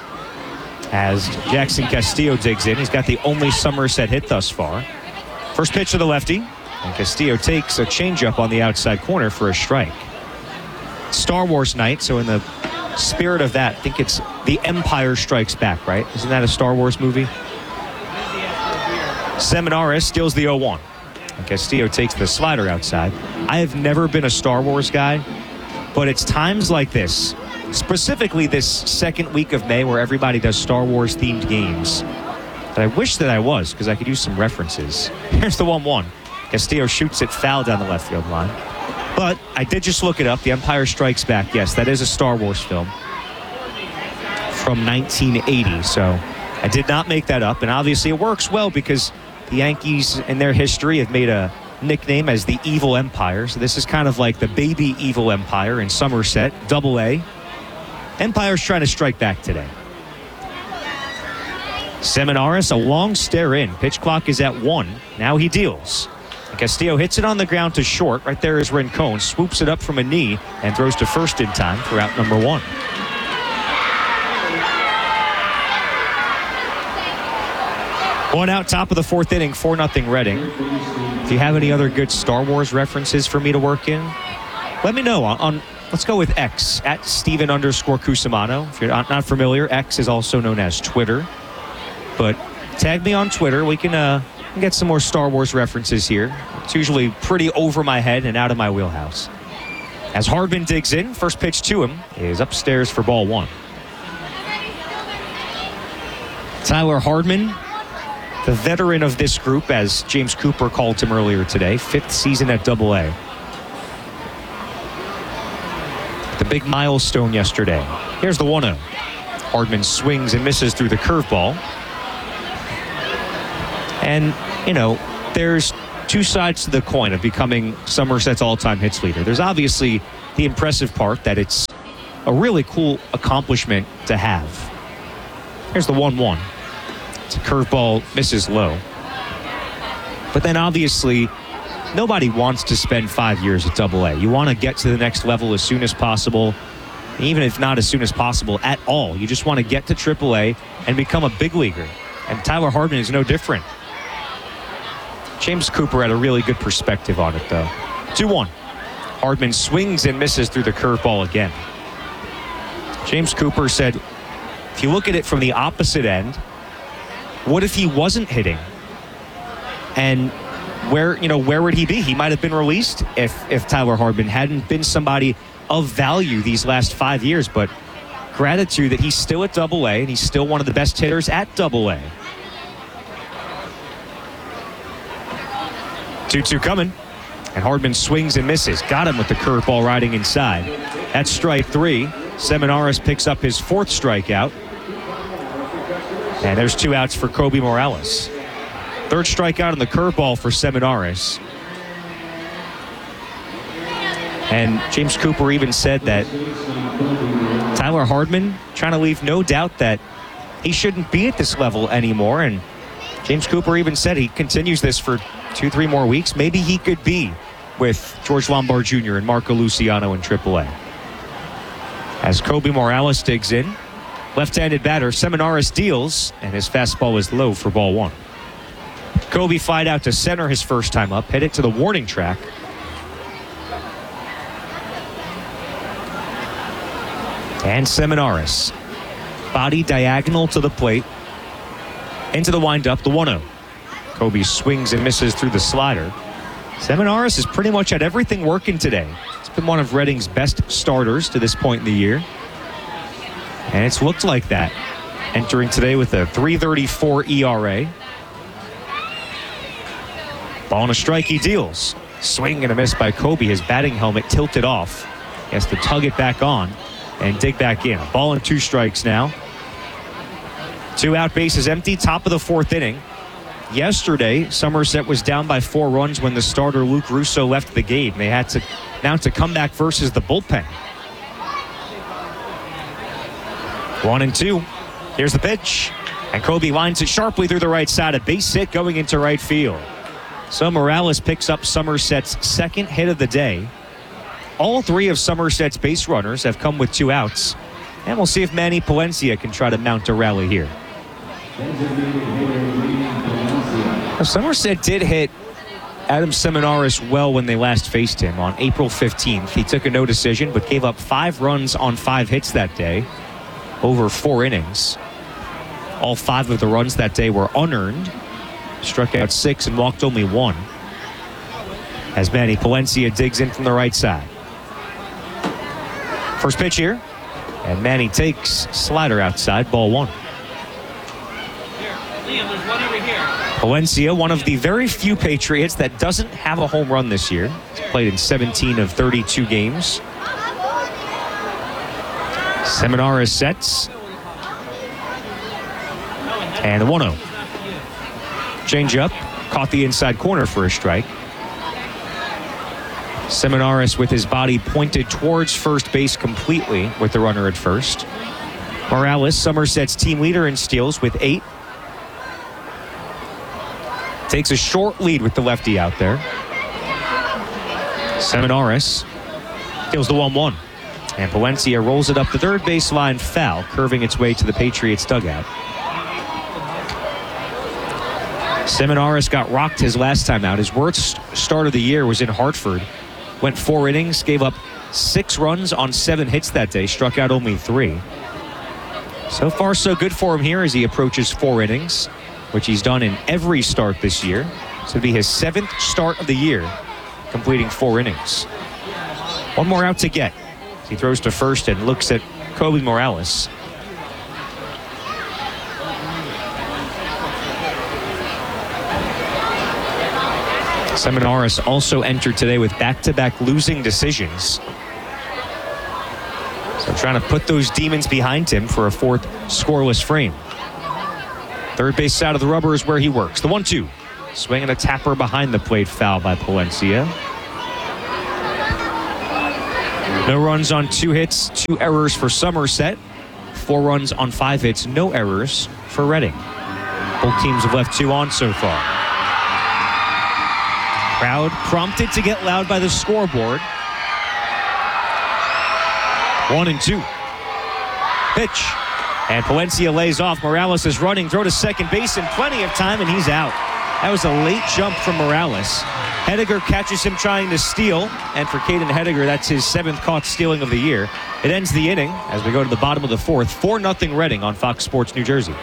[SPEAKER 1] as Jackson Castillo digs in. He's got the only Somerset hit thus far. First pitch to the lefty, and Castillo takes a changeup on the outside corner for a strike. Star Wars night, so in the spirit of that, I think it's The Empire Strikes Back, right? Isn't that a Star Wars movie? Seminaris steals the oh one. And Castillo takes the slider outside. I have never been a Star Wars guy, but it's times like this, specifically this second week of May where everybody does Star Wars themed games, that I wish that I was, because I could use some references. Here's the one one. Castillo shoots it foul down the left field line. But I did just look it up. The Empire Strikes Back, yes, that is a Star Wars film from nineteen eighty. So I did not make that up. And obviously it works well because the Yankees in their history have made a nickname as the Evil Empire. So this is kind of like the baby Evil Empire in Somerset, double A. Empire's trying to strike back today. Seminaris, a long stare in. Pitch clock is at one. Now he deals. Castillo hits it on the ground to short. Right there is Rincon. Swoops it up from a knee and throws to first in time for out number one. One out, top of the fourth inning, four nothing Reading. If you have any other good Star Wars references for me to work in, let me know on, on let's go with X, at Steven underscore Cusimano. If you're not, not familiar, X is also known as Twitter. But tag me on Twitter. We can uh, get some more Star Wars references here. It's usually pretty over my head and out of my wheelhouse. As Hardman digs in, first pitch to him is upstairs for ball one. Tyler Hardman, the veteran of this group, as James Cooper called him earlier today, fifth season at double A. The big milestone yesterday. Here's the one oh. Hardman swings and misses through the curveball. And, you know, there's two sides to the coin of becoming Somerset's all-time hits leader. There's obviously the impressive part that it's a really cool accomplishment to have. Here's the one one. It's a curveball, misses low. But then obviously, nobody wants to spend five years at Double A. You want to get to the next level as soon as possible, even if not as soon as possible at all. You just want to get to Triple A and become a big leaguer. And Tyler Hardman is no different. James Cooper had a really good perspective on it, though. two one. Hardman swings and misses through the curveball again. James Cooper said, if you look at it from the opposite end, what if he wasn't hitting? And where, you know, where would he be? He might have been released if, if Tyler Hardman hadn't been somebody of value these last five years. But gratitude that he's still at Double A and he's still one of the best hitters at Double A. two two coming. And Hardman swings and misses. Got him with the curveball riding inside. That's strike three. Seminaris picks up his fourth strikeout. And there's two outs for Kobe Morales. Third strikeout on the curveball for Seminaris. And James Cooper even said that Tyler Hardman trying to leave no doubt that he shouldn't be at this level anymore. And James Cooper even said he continues this for two, three more weeks. Maybe he could be with George Lombard Junior and Marco Luciano in Triple A. As Kobe Morales digs in, left-handed batter Seminaris deals, and his fastball is low for ball one. Kobe flied out to center his first time up, hit it to the warning track. And Seminaris, body diagonal to the plate, into the windup, the one oh. Kobe swings and misses through the slider. Seminaris has pretty much had everything working today. It's been one of Reading's best starters to this point in the year. And it's looked like that. Entering today with a three thirty-four E R A. Ball and a strike, he deals. Swing and a miss by Kobe. His batting helmet tilted off. He has to tug it back on and dig back in. Ball and two strikes now. Two out, bases empty, top of the fourth inning. Yesterday, Somerset was down by four runs when the starter Luke Russo left the game. They had to announce a comeback versus the bullpen. One and two. Here's the pitch. And Kobe lines it sharply through the right side. A base hit going into right field. So Morales picks up Somerset's second hit of the day. All three of Somerset's base runners have come with two outs. And we'll see if Manny Palencia can try to mount a rally here. Now, Somerset did hit Adam Seminaris well when they last faced him on April fifteenth. He took a no decision, but gave up five runs on five hits that day, over four innings. All five of the runs that day were unearned. Struck out six and walked only one. As Manny Palencia digs in from the right side. First pitch here. And Manny takes slider outside, ball one.
[SPEAKER 11] Liam, there's one over here.
[SPEAKER 1] Palencia, one of the very few Patriots that doesn't have a home run this year. He's played in seventeen of thirty-two games. Seminaris sets. And the one oh. Change up, caught the inside corner for a strike. Seminaris with his body pointed towards first base completely with the runner at first. Morales, Somerset's team leader in steals with eight. Takes a short lead with the lefty out there. Seminaris deals the one one. And Palencia rolls it up the third baseline foul, curving its way to the Patriots dugout. Seminaris got rocked his last time out. His worst start of the year was in Hartford. Went four innings, gave up six runs on seven hits that day, struck out only three. So far, so good for him here as he approaches four innings, which he's done in every start this year. This would be his seventh start of the year, completing four innings. One more out to get. He throws to first and looks at Kobe Morales. Seminaris also entered today with back-to-back losing decisions. So trying to put those demons behind him for a fourth scoreless frame. Third base side of the rubber is where he works. The one two. Swing and a tapper behind the plate, foul by Palencia. No runs on two hits, two errors for Somerset. Four runs on five hits, no errors for Reading. Both teams have left two on so far. Crowd prompted to get loud by the scoreboard. One and two. Pitch. And Palencia lays off. Morales is running. Throw to second base in plenty of time, and he's out. That was a late jump from Morales. Hediger catches him trying to steal. And for Caden Hediger, that's his seventh caught stealing of the year. It ends the inning as we go to the bottom of the fourth. four nothing Reading on Fox Sports New Jersey.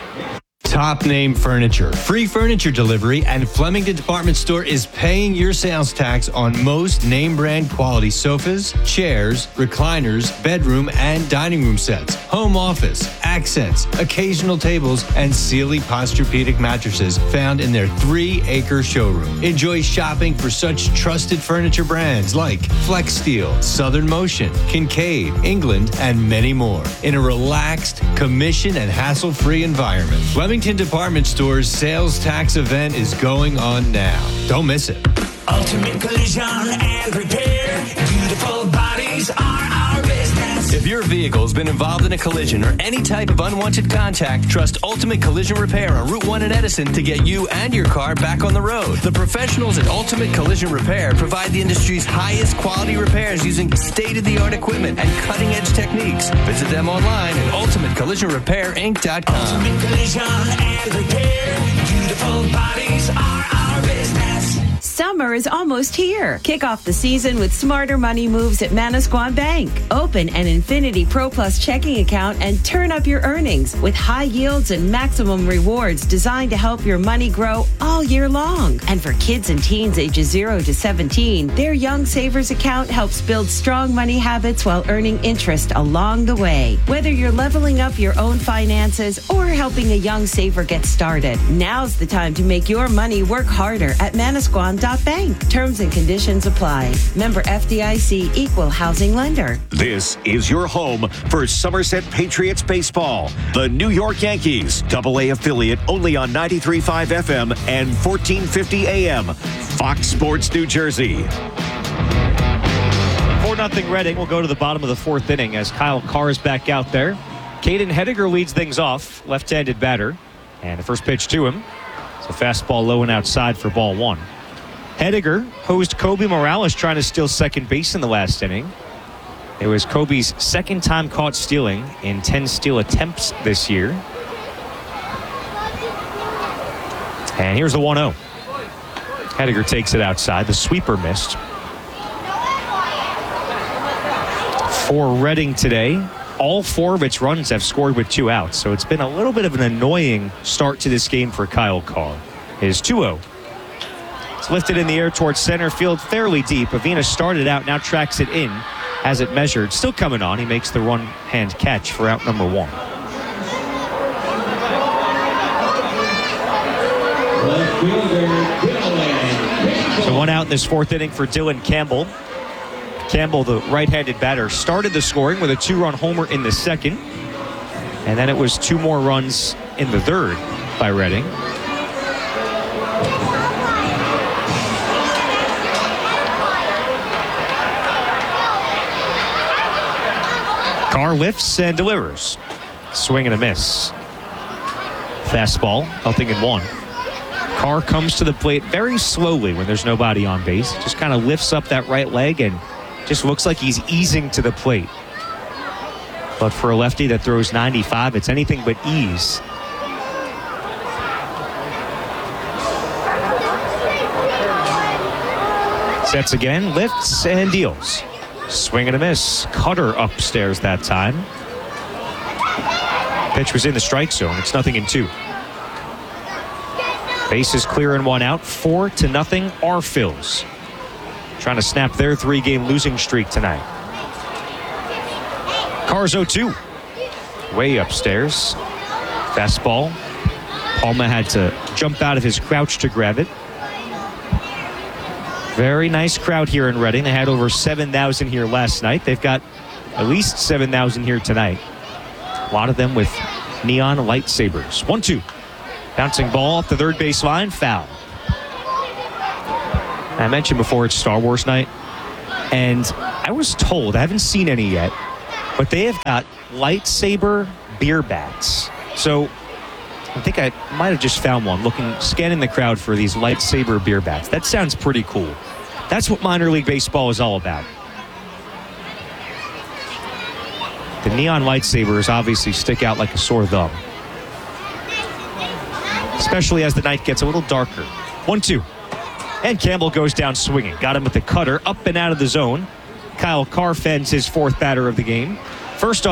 [SPEAKER 12] Top Name Furniture. Free furniture delivery, and Flemington Department Store is paying your sales tax on most name brand quality sofas, chairs, recliners, bedroom and dining room sets, home office, accents, occasional tables, and Sealy Posturepedic mattresses found in their three acre showroom. Enjoy shopping for such trusted furniture brands like Flex Steel, Southern Motion, Kincaid, England, and many more in a relaxed, commission and hassle-free environment. Flemington Department Store's sales tax event is going on now. Don't miss it.
[SPEAKER 11] Ultimate Collision and Repair. Beautiful bodies are our business.
[SPEAKER 12] If your vehicle's been involved in a collision or any type of unwanted contact, trust Ultimate Collision Repair on Route one in Edison to get you and your car back on the road. The professionals at Ultimate Collision Repair provide the industry's highest quality repairs using state-of-the-art equipment and cutting-edge techniques. Visit them online at ultimate collision repair inc dot com.
[SPEAKER 11] Ultimate Collision and Repair. Beautiful bodies are our business.
[SPEAKER 14] Summer is almost here. Kick off the season with smarter money moves at Manasquan Bank. Open an Infinity Pro Plus checking account and turn up your earnings with high yields and maximum rewards designed to help your money grow all year long. And for kids and teens ages zero to seventeen, their Young Savers account helps build strong money habits while earning interest along the way. Whether you're leveling up your own finances or helping a young saver get started, now's the time to make your money work harder at Manasquan Bank. Terms and conditions apply. Member F D I C, Equal Housing Lender.
[SPEAKER 10] This is your home for Somerset Patriots baseball. The New York Yankees, double A affiliate, only on ninety-three point five F M and fourteen fifty A M. Fox Sports New Jersey.
[SPEAKER 1] four nothing Reading. We'll go to the bottom of the fourth inning as Kyle Carr is back out there. Caden Hediger leads things off, left-handed batter. And the first pitch to him. It's a fastball low and outside for ball one. Hediger hosed Kobe Morales trying to steal second base in the last inning. It was Kobe's second time caught stealing in ten steal attempts this year. And here's the one oh. Hediger takes it outside. The sweeper missed. For Reading today, all four of its runs have scored with two outs. So it's been a little bit of an annoying start to this game for Kyle Carr. His two oh. It's lifted in the air towards center field, fairly deep. Avina started out, now tracks it in as it measured. Still coming on. He makes the one-hand catch for out number one. So one out in this fourth inning for Dylan Campbell. Campbell, the right-handed batter, started the scoring with a two-run homer in the second. And then it was two more runs in the third by Reading. Carr lifts and delivers. Swing and a miss. Fastball, nothing in one. Carr comes to the plate very slowly when there's nobody on base. Just kind of lifts up that right leg and just looks like he's easing to the plate. But for a lefty that throws ninety-five, it's anything but ease. Sets again, lifts and deals. Swing and a miss. Cutter upstairs that time. Pitch was in the strike zone. It's nothing in two. Base is clear and one out. Four to nothing. Arphils trying to snap their three-game losing streak tonight. Carr's oh two. Way upstairs. Fastball. Palma had to jump out of his crouch to grab it. Very nice crowd here in Reading. They had over seven thousand here last night. They've got At least seven thousand here tonight. A lot of them with neon lightsabers. one two. Bouncing ball off the third base line. Foul. I mentioned before it's Star Wars night. And I was told, I haven't seen any yet, but they have got lightsaber beer bats. So I think I might have just found one looking, scanning the crowd for these lightsaber beer bats. That sounds pretty cool. That's what minor league baseball is all about. The neon lightsabers obviously stick out like a sore thumb, especially as the night gets a little darker. one two. And Campbell goes down swinging. Got him with the cutter up and out of the zone. Kyle Carr fends his fourth batter of the game. First on